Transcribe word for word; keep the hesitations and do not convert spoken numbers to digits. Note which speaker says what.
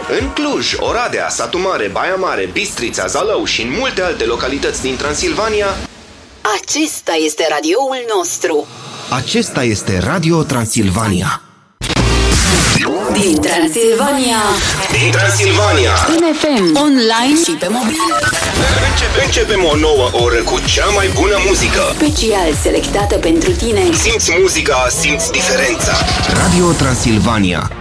Speaker 1: În Cluj, Oradea, Satu Mare, Baia Mare, Bistrița, Zalău și în multe alte localități din Transilvania,
Speaker 2: acesta este radioul nostru.
Speaker 3: Acesta este Radio Transilvania.
Speaker 2: Din Transilvania.
Speaker 1: Din Transilvania.
Speaker 2: În F M, online și pe mobil.
Speaker 1: Începe, începem o nouă oră cu cea mai bună muzică.
Speaker 2: Special selectată pentru tine.
Speaker 1: Simți muzica, simți diferența.
Speaker 3: Radio Transilvania.